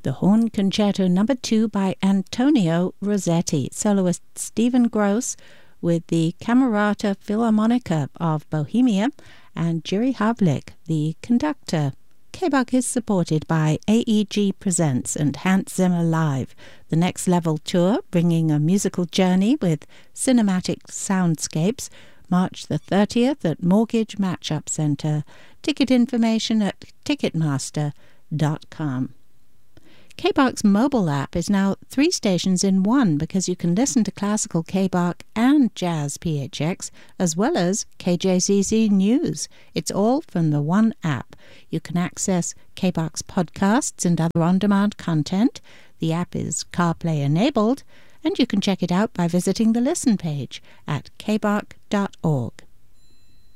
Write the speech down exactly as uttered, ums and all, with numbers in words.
The Horn Concerto Number two by Antonio Rossetti, soloist Stephen Gross with the Camerata Philharmonica of Bohemia, and Jiri Havlik, the conductor. K-Bach is supported by A E G Presents and Hans Zimmer Live, the Next Level Tour, bringing a musical journey with cinematic soundscapes, March the thirtieth at Mortgage Matchup Center. Ticket information at ticketmaster dot com. K-Bach's mobile app is now three stations in one because you can listen to classical K-Bach and jazz P H X as well as K J Z Z News. It's all from the one app. You can access K-Bach's podcasts and other on-demand content. The app is CarPlay enabled, and you can check it out by visiting the Listen page at k bach dot org.